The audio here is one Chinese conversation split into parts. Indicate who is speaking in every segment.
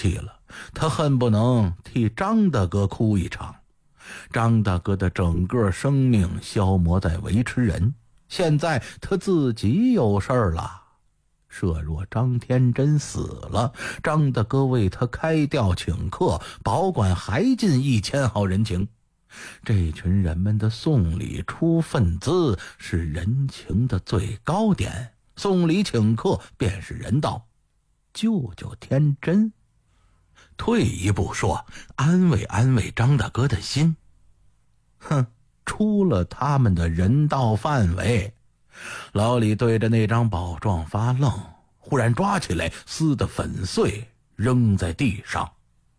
Speaker 1: 气了，他恨不能替张大哥哭一场。张大哥的整个生命消磨在维持人，现在他自己有事儿了。设若张天真死了，张大哥为他开吊请客，保管还尽1000号人情。这群人们的送礼出份子是人情的最高点，送礼请客便是人道。救救天真，退一步说，安慰安慰张大哥的心。出了他们的人道范围。老李对着那张宝状发愣，忽然抓起来撕得粉碎，扔在地上。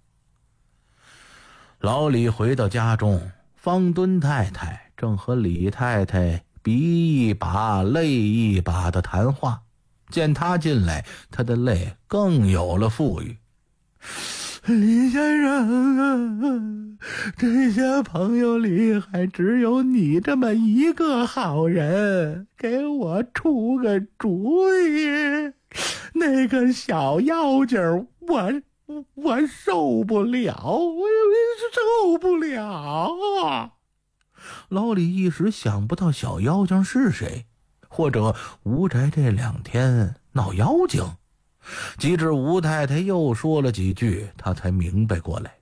Speaker 1: 老李回到家中，方敦太太正和李太太鼻一把泪一把的谈话，见他进来，他的泪更有了富裕。李先生啊，这些朋友里还只有你这么一个好人，给我出个主意。那个小妖精我受不了，我受不了。老李一时想不到小妖精是谁，或者吴宅这2天闹妖精。及至吴太太又说了几句，他才明白过来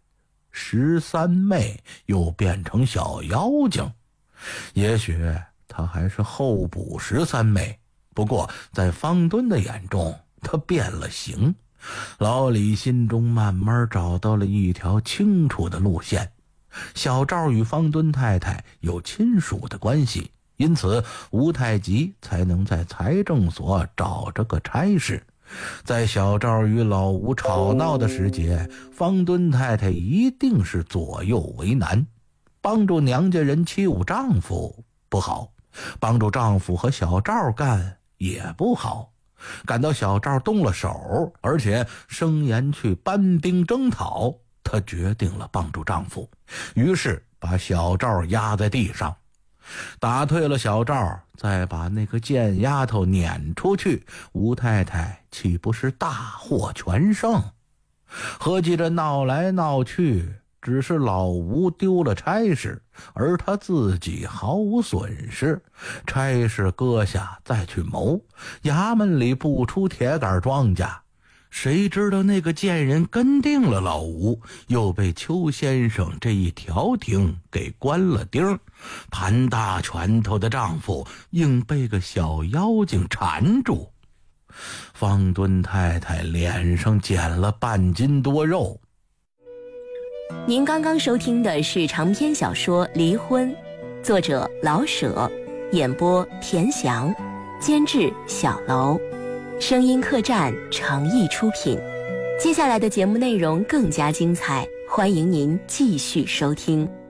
Speaker 1: ，13妹又变成小妖精。也许他还是候补13妹，不过在方敦的眼中，他变了形。老李心中慢慢找到了一条清楚的路线。小赵与方敦太太有亲属的关系，因此吴太吉才能在财政所找着个差事。在小赵与老吴吵闹的时节，方敦太太一定是左右为难。帮助娘家人欺侮丈夫不好，帮助丈夫和小赵干也不好。感到小赵动了手，而且声言去搬兵征讨，她决定了帮助丈夫，于是把小赵压在地上，打退了小赵，再把那个贱丫头撵出去，吴太太岂不是大获全胜？合计着闹来闹去，只是老吴丢了差事，而他自己毫无损失。差事搁下再去谋，衙门里不出铁杆庄稼。谁知道那个贱人跟定了老吴，又被邱先生这一调停给关了钉。盘大拳头的丈夫硬被个小妖精缠住。方敦太太脸上减了半斤多肉。
Speaker 2: 您刚刚收听的是长篇小说《离婚》，作者老舍，演播田翔，监制小楼，声音客栈诚意出品。接下来的节目内容更加精彩，欢迎您继续收听。